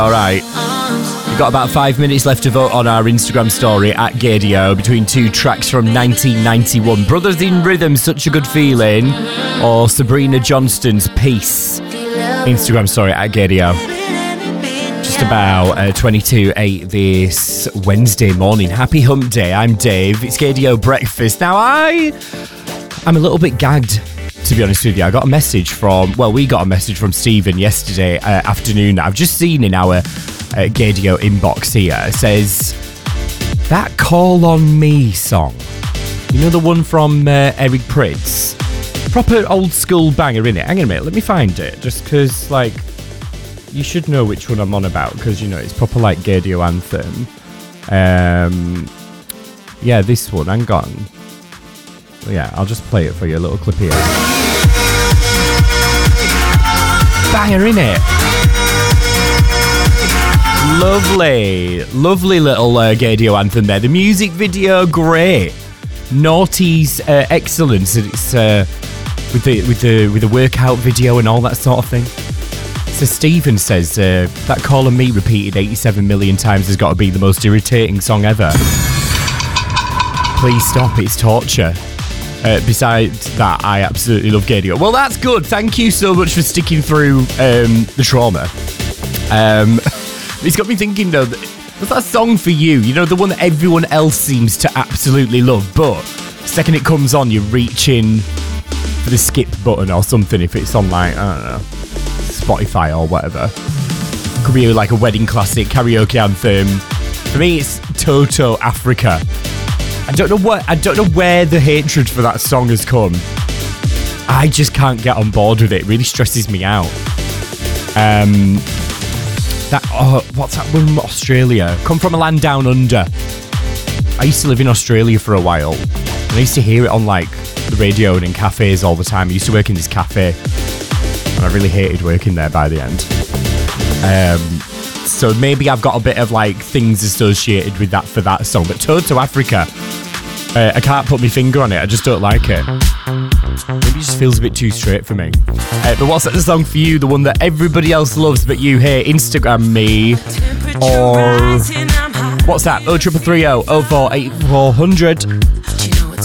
Alright. We've got about 5 minutes left to vote on our Instagram story at Gaydio between two tracks from 1991. Brothers in Rhythm, Such a Good Feeling, or Sabrina Johnston's Peace. Instagram story at Gaydio. Just about 22:08 this Wednesday morning. Happy Hump Day. I'm Dave. It's Gaydio Breakfast. Now I'm a little bit gagged, to be honest with you. We got a message from Stephen yesterday afternoon that I've just seen in our Gaydio inbox here. It says, that Call on Me song, you know, the one from Eric Prydz, proper old school banger, innit? Hang on a minute, let me find it, just because, like, you should know which one I'm on about, because, you know, it's proper like Gaydio anthem. Yeah, this one, hang on. Yeah, I'll just play it for you, a little clip here. Banger, innit? Lovely little Gaydio anthem there. The music video, great. Naughty's excellence. It's with the workout video and all that sort of thing. So Stephen says that Call on Me repeated 87 million times has got to be the most irritating song ever. Please stop, it's torture. Besides that, I absolutely love Gaydio. Well, that's good. Thank you so much for sticking through the trauma. It's got me thinking, though, what's that song for you? You know, the one that everyone else seems to absolutely love, but the second it comes on, you're reaching for the skip button or something if it's on, like, I don't know, Spotify or whatever. Could be like a wedding classic, karaoke anthem. For me, it's Toto Africa. I don't know where the hatred for that song has come. I just can't get on board with it. It really stresses me out. What's that one from Australia? Come from a land down under. I used to live in Australia for a while, and I used to hear it on, like, the radio and in cafes all the time. I used to work in this cafe, and I really hated working there by the end. So maybe I've got a bit of, like, things associated with that for that song. But Toto Africa, I can't put my finger on it. I just don't like it. Maybe it just feels a bit too straight for me. But what's that song for you? The one that everybody else loves but you hate? Instagram me. Or WhatsApp 0330 048400.